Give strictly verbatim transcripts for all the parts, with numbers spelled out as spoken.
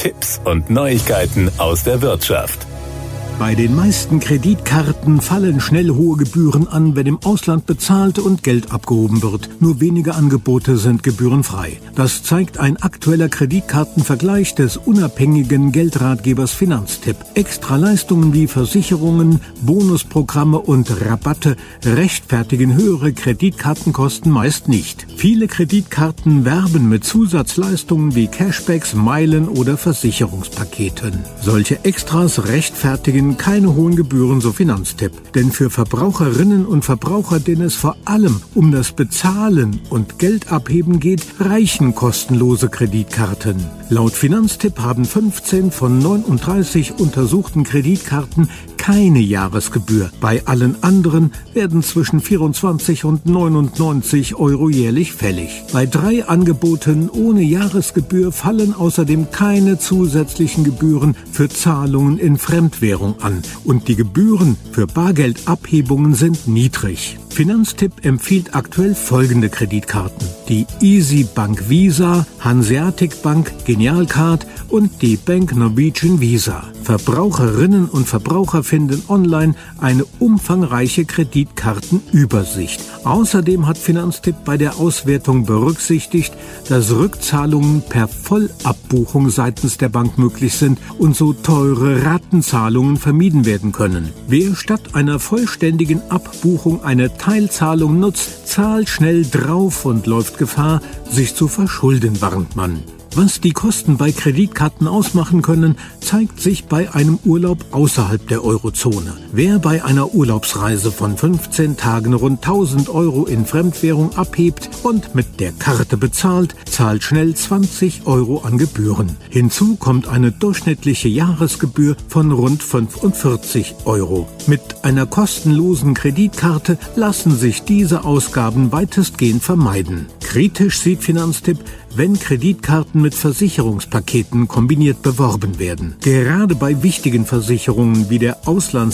Tipps und Neuigkeiten aus der Wirtschaft. Bei den meisten Kreditkarten fallen schnell hohe Gebühren an, wenn im Ausland bezahlt und Geld abgehoben wird. Nur wenige Angebote sind gebührenfrei. Das zeigt ein aktueller Kreditkartenvergleich des unabhängigen Geldratgebers Finanztipp. Extra Leistungen wie Versicherungen, Bonusprogramme und Rabatte rechtfertigen höhere Kreditkartenkosten meist nicht. Viele Kreditkarten werben mit Zusatzleistungen wie Cashbacks, Meilen oder Versicherungspaketen. Solche Extras rechtfertigen keine hohen Gebühren, so Finanztipp. Denn für Verbraucherinnen und Verbraucher, denen es vor allem um das Bezahlen und Geldabheben geht, reichen kostenlose Kreditkarten. Laut Finanztipp haben fünfzehn von neununddreißig untersuchten Kreditkarten keine Jahresgebühr. Bei allen anderen werden zwischen vierundzwanzig und neunundneunzig Euro jährlich fällig. Bei drei Angeboten ohne Jahresgebühr fallen außerdem keine zusätzlichen Gebühren für Zahlungen in Fremdwährung an und die Gebühren für Bargeldabhebungen sind niedrig. Finanztipp empfiehlt aktuell folgende Kreditkarten: die Easy Bank Visa, Hanseatic Bank Genialcard und die Bank Norwegian Visa. Verbraucherinnen und Verbraucher finden online eine umfangreiche Kreditkartenübersicht. Außerdem hat Finanztipp bei der Auswertung berücksichtigt, dass Rückzahlungen per Vollabbuchung seitens der Bank möglich sind und so teure Ratenzahlungen vermieden werden können. Wer statt einer vollständigen Abbuchung eine Teilzahlung nutzt, zahlt schnell drauf und läuft Gefahr, sich zu verschulden, warnt man. Was die Kosten bei Kreditkarten ausmachen können, zeigt sich bei einem Urlaub außerhalb der Eurozone. Wer bei einer Urlaubsreise von fünfzehn Tagen rund tausend Euro in Fremdwährung abhebt und mit der Karte bezahlt, zahlt schnell zwanzig Euro an Gebühren. Hinzu kommt eine durchschnittliche Jahresgebühr von rund fünfundvierzig Euro. Mit einer kostenlosen Kreditkarte lassen sich diese Ausgaben weitestgehend vermeiden. Kritisch sieht Finanztipp, wenn Kreditkarten mit Versicherungspaketen kombiniert beworben werden. Gerade bei wichtigen Versicherungen wie der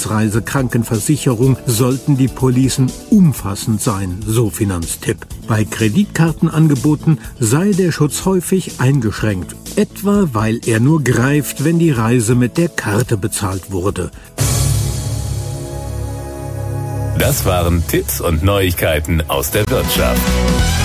Auslandsreisekrankenversicherung sollten die Policen umfassend sein, so Finanztipp. Bei Kreditkartenangeboten sei der Schutz häufig eingeschränkt, etwa weil er nur greift, wenn die Reise mit der Karte bezahlt wurde. Das waren Tipps und Neuigkeiten aus der Wirtschaft.